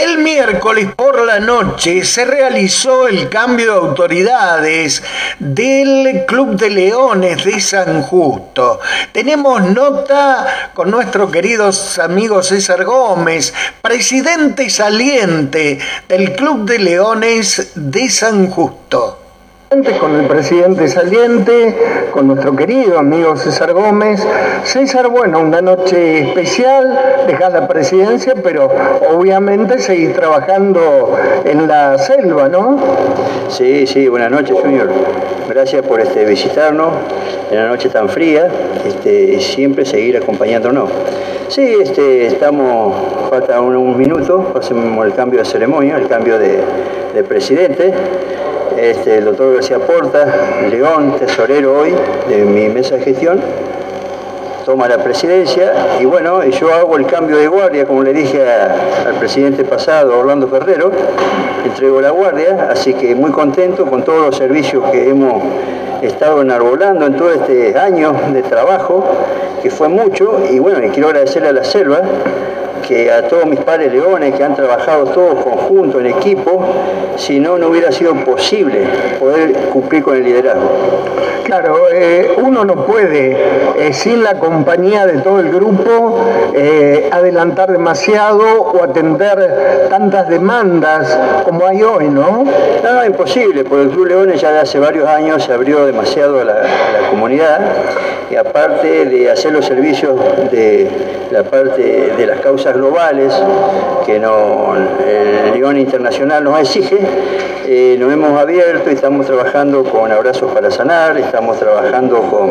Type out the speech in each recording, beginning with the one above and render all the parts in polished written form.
El miércoles por la noche se realizó el cambio de autoridades del Club de Leones de San Justo. Tenemos nota con nuestro querido amigo César Gómez, presidente saliente del Club de Leones de San Justo. Con el presidente saliente, con nuestro querido amigo César Gómez. César, bueno, una noche especial, dejás la presidencia, pero obviamente seguís trabajando en la selva, ¿no? Sí, buenas noches, Junior. Gracias por visitarnos en una noche tan fría, y siempre seguir acompañándonos. Sí, estamos, falta un minuto, hacemos el cambio de ceremonia, el cambio de presidente. El doctor García Porta, León, tesorero hoy de mi mesa de gestión, toma la presidencia y bueno, yo hago el cambio de guardia, como le dije al presidente pasado, Orlando Ferrero, entrego la guardia, así que muy contento con todos los servicios que hemos estado enarbolando en todo este año de trabajo, que fue mucho, y bueno, y quiero agradecerle a la selva, que a todos mis pares leones que han trabajado todos conjuntos, en equipo, si no, no hubiera sido posible poder cumplir con el liderazgo. Claro, uno no puede, sin la compañía de todo el grupo, adelantar demasiado o atender tantas demandas como hay hoy, ¿no? No, imposible, porque el Club Leones ya de hace varios años se abrió demasiado a la comunidad, y aparte de hacer los servicios de la parte de las causas globales que el León Internacional nos exige, nos hemos abierto y estamos trabajando con Abrazos para Sanar, estamos trabajando con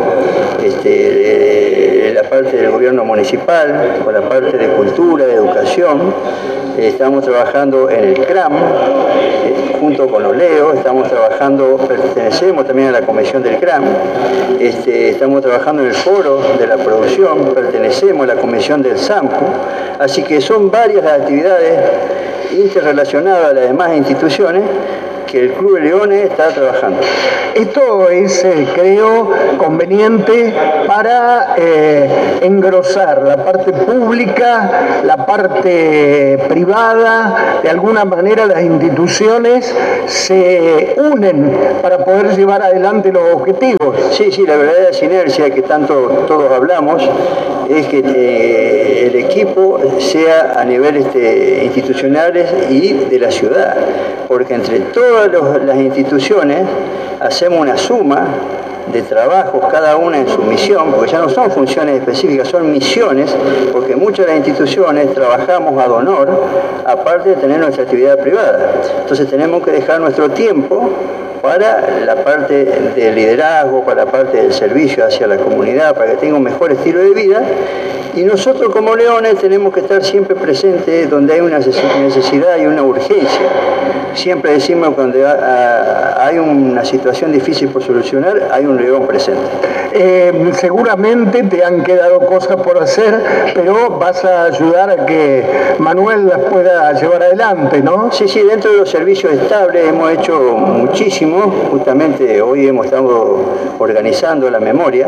la parte del gobierno municipal, con la parte de cultura, de educación, estamos trabajando en el CRAM, junto con los Leos, estamos trabajando, pertenecemos también a la comisión del CRAM, estamos trabajando en el foro de la producción, pertenecemos a la comisión del SAMPU, así que son varias las actividades interrelacionadas a las demás instituciones que el Club de Leones está trabajando. Esto es, creo, conveniente para engrosar la parte pública, la parte privada. De alguna manera las instituciones se unen para poder llevar adelante los objetivos. Sí, la verdadera sinergia que tanto todos hablamos es que el equipo sea a nivel institucionales y de la ciudad, porque entre todas las instituciones hacemos una suma de trabajos, cada una en su misión, porque ya no son funciones específicas, son misiones, porque muchas de las instituciones trabajamos ad honor, aparte de tener nuestra actividad privada. Entonces tenemos que dejar nuestro tiempo para la parte del liderazgo, para la parte del servicio hacia la comunidad, para que tenga un mejor estilo de vida. Y nosotros como leones tenemos que estar siempre presentes donde hay una necesidad y una urgencia. Siempre decimos que cuando hay una situación difícil por solucionar, hay un león presente. Seguramente te han quedado cosas por hacer, pero vas a ayudar a que Manuel las pueda llevar adelante, ¿no? Sí, dentro de los servicios estables hemos hecho muchísimo. Justamente hoy hemos estado organizando la memoria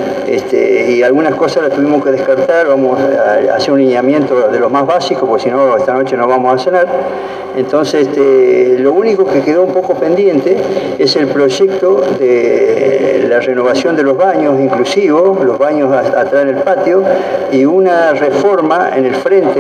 y algunas cosas las tuvimos que descartar. Vamos a hacer un lineamiento de lo más básico, porque si no, esta noche no vamos a cenar. Entonces, lo único que quedó un poco pendiente es el proyecto de la renovación de los baños inclusivos, los baños atrás en el patio, y una reforma en el frente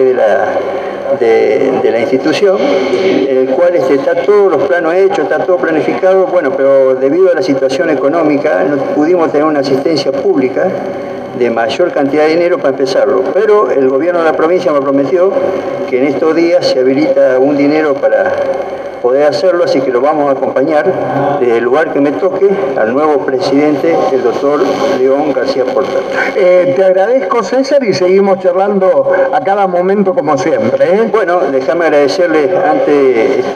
de la institución, en el cual está todos los planos hechos, está todo planificado, bueno, pero debido a la situación económica no pudimos tener una asistencia pública de mayor cantidad de dinero para empezarlo, pero el gobierno de la provincia me prometió que en estos días se habilita un dinero para poder hacerlo, así que lo vamos a acompañar desde el lugar que me toque al nuevo presidente, el doctor León García Porta. Te agradezco, César, y seguimos charlando a cada momento como siempre. Bueno, déjame agradecerles antes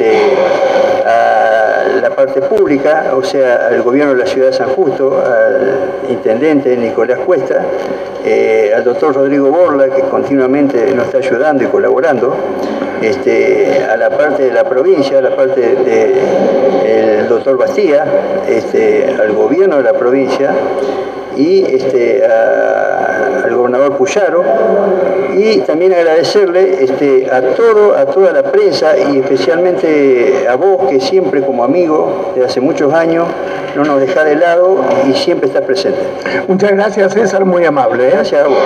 a la parte pública, o sea, al gobierno de la ciudad de San Justo, al intendente Nicolás Cuesta, al doctor Rodrigo Borla, que continuamente nos está ayudando y colaborando, a la parte de la provincia, a la parte del al doctor Bastía, al gobierno de la provincia y al gobernador Puyaro, y también agradecerle a toda la prensa y especialmente a vos, que siempre como amigo desde hace muchos años no nos dejás de lado y siempre estás presente. Muchas gracias, César, muy amable. Gracias a vos.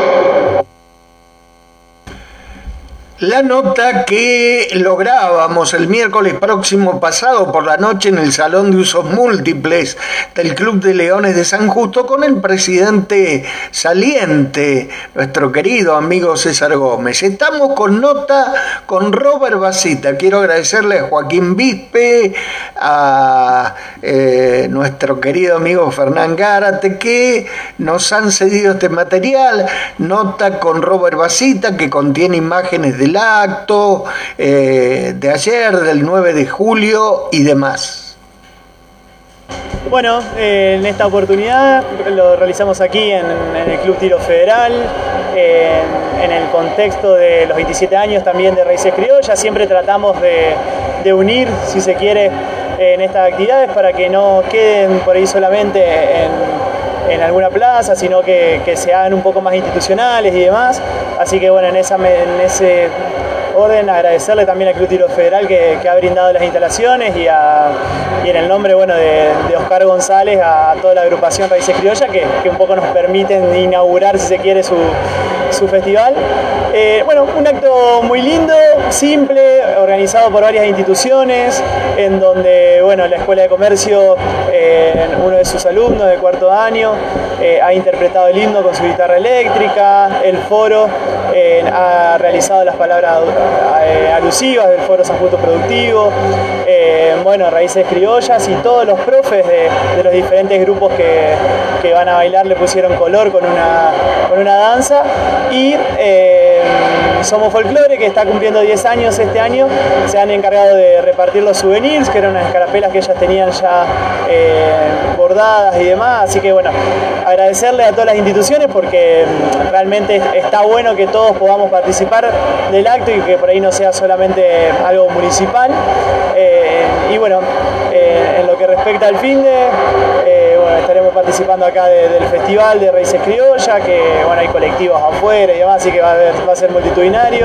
La nota que lográbamos el miércoles próximo pasado por la noche en el Salón de Usos Múltiples del Club de Leones de San Justo con el presidente saliente, nuestro querido amigo César Gómez. Estamos con nota con Robert Basita. Quiero agradecerle a Joaquín Vispe, a nuestro querido amigo Fernán Gárate, que nos han cedido este material. Nota con Robert Basita que contiene imágenes del acto de ayer, del 9 de julio y demás. Bueno, en esta oportunidad lo realizamos aquí en el Club Tiro Federal, en el contexto de los 27 años también de Raíces Criollas. Siempre tratamos de unir, si se quiere, en estas actividades para que no queden por ahí solamente en alguna plaza, sino que se hagan un poco más institucionales y demás. Así que bueno, en ese orden agradecerle también al Club Tiro Federal que ha brindado las instalaciones y en el nombre de Oscar González a toda la agrupación Raíces Criollas que un poco nos permiten inaugurar, si se quiere, su festival. Un acto muy lindo, simple, organizado por varias instituciones, en donde la Escuela de Comercio, uno de sus alumnos de cuarto año, ha interpretado el himno con su guitarra eléctrica. El foro ha realizado las palabras alusivas del Foro San Justo Productivo. Raíces Criollas y todos los profes de los diferentes grupos que van a bailar le pusieron color con una danza. Y Somos Folclore, que está cumpliendo 10 años este año, se han encargado de repartir los souvenirs, que eran unas escarapelas que ellas tenían ya bordadas y demás. Así que agradecerle a todas las instituciones porque realmente está bueno que todos podamos participar del acto y que por ahí no sea solamente algo municipal. En lo que respecta al finde, estaremos participando acá del festival de Raíces Criollas, que hay colectivos afuera y demás, así que va a ser multitudinario.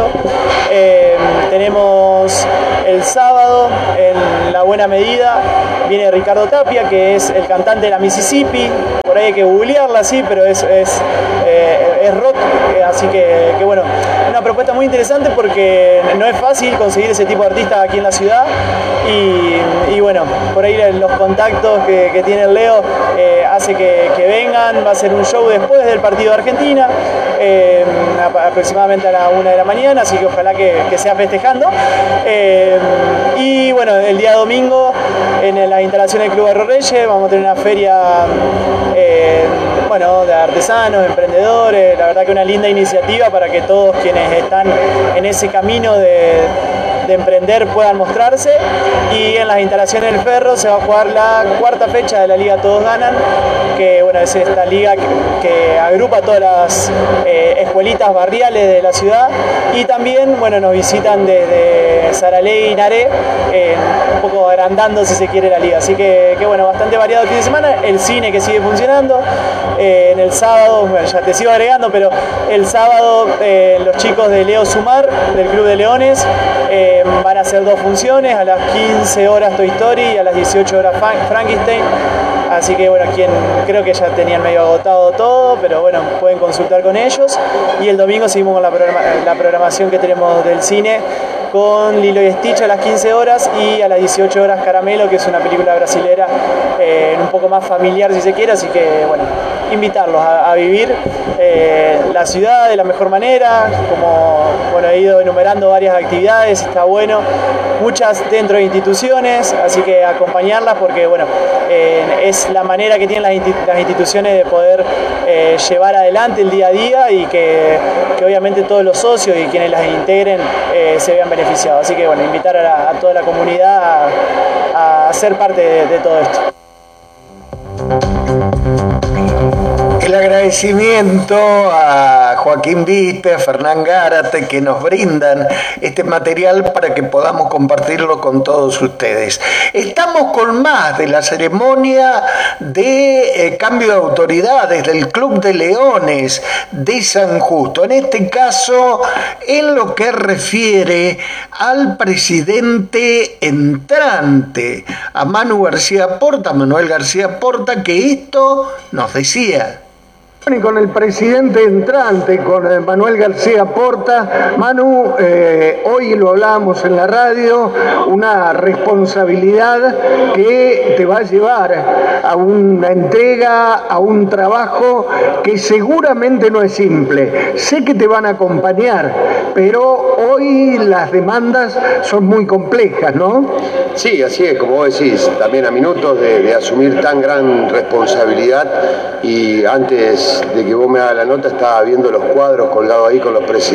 Tenemos el sábado, en La Buena Medida, viene Ricardo Tapia, que es el cantante de la Mississippi. Por ahí hay que googlearla, sí, pero es rock, así que una propuesta muy interesante porque no es fácil conseguir ese tipo de artistas aquí en la ciudad y por ahí los contactos que tiene el Leo hace que vengan. Va a ser un show después del partido de Argentina, aproximadamente a la 1 de la mañana, así que ojalá que sea festejando. El día domingo en las instalaciones del Club Barrio Reyes vamos a tener una feria de artesanos, emprendedores. La verdad que una linda iniciativa para que todos quienes están en ese camino de emprender puedan mostrarse. Y en las instalaciones del Ferro se va a jugar la cuarta fecha de la Liga Todos Ganan, que es esta liga que agrupa todas las escuelitas barriales de la ciudad, y también nos visitan desde Saralegui y Naré, un poco agrandando, si se quiere, la liga. Así que bastante variado el fin de semana. El cine que sigue funcionando. En el sábado, ya te sigo agregando, pero el sábado los chicos de Leo Sumar, del Club de Leones, van a hacer 2 funciones, a las 15 horas Toy Story y a las 18 horas Frankenstein. Así que creo que ya tenían medio agotado todo, pero pueden consultar con ellos. Y el domingo seguimos con la programación que tenemos del cine, con Lilo y Stitch a las 15 horas y a las 18 horas Caramelo, que es una película brasilera un poco más familiar, si se quiere. Así que invitarlos a vivir la ciudad de la mejor manera. Como he ido enumerando varias actividades, está bueno, muchas dentro de instituciones, así que acompañarlas porque es la manera que tienen las instituciones de poder llevar adelante el día a día y que obviamente todos los socios y quienes las integren se vean beneficiados. Así que invitar a toda la comunidad a ser parte de todo esto. El agradecimiento a Joaquín Viste, a Fernán Gárate, que nos brindan este material para que podamos compartirlo con todos ustedes. Estamos con más de la ceremonia de cambio de autoridades del Club de Leones de San Justo. En este caso, en lo que refiere al presidente entrante, a Manuel García Porta, que esto nos decía. Y con el presidente entrante, con Manuel García Porta. Manu, hoy lo hablábamos en la radio, una responsabilidad que te va a llevar a una entrega, a un trabajo que seguramente no es simple. Sé que te van a acompañar, pero hoy las demandas son muy complejas, ¿no? Sí, así es, como vos decís, también a minutos de asumir tan gran responsabilidad, y antes de que vos me hagas la nota estaba viendo los cuadros colgados ahí con los presidentes.